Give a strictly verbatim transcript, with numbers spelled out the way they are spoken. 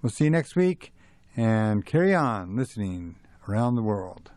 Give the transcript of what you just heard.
We'll see you next week, and carry on listening around the world.